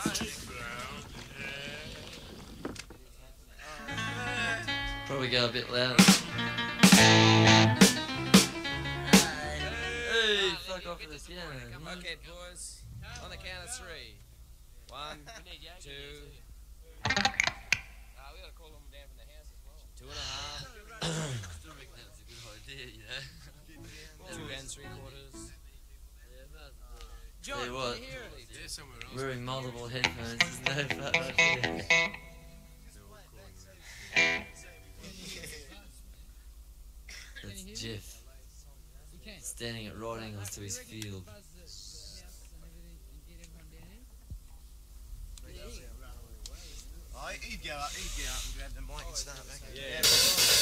Probably go a bit louder. Hey, fuck off with the piano. Okay, boys. On the count of 3. 1, 2. We gotta call them down from the house as well. 2.5. Still reckon that's a good idea, you know. 2 and 3/4. Tell you what, can you hear it? Yeah, somewhere else. wearing multiple headphones is no fun idea. That's Jeff standing at right angles to his field. He'd go up and grab the mic and start back. Yeah.